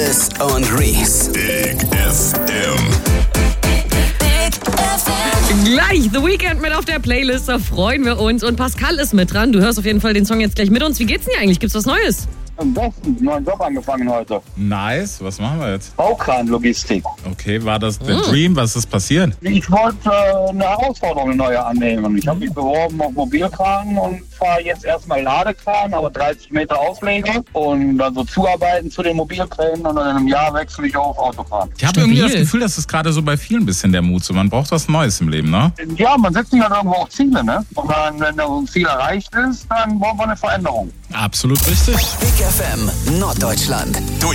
Alice und Reese. Big FM. Gleich The Weeknd mit auf der Playlist, da freuen wir uns. Und Pascal ist mit dran. Du hörst auf jeden Fall den Song jetzt gleich mit uns. Wie geht's denn dir eigentlich? Gibt's was Neues? Am besten, neuen Job angefangen heute. Nice, was machen wir jetzt? Baukranlogistik. Okay, war das der Dream? Was ist passiert? Ich wollte eine Herausforderung, eine neue annehmen. Ich habe mich beworben auf Mobilkran und fahre jetzt erstmal Ladekran, aber 30 Meter Ausleger und dann so zuarbeiten zu den Mobilkränen und dann in einem Jahr wechsle ich auf Autokran. Ich habe irgendwie das Gefühl, das ist gerade so bei vielen ein bisschen der Mut. So, man braucht was Neues im Leben, ne? Ja, man setzt sich dann irgendwo auch Ziele, ne? Und dann, wenn so ein Ziel erreicht ist, dann braucht man eine Veränderung. Absolut richtig. Big FM Norddeutschland. Durch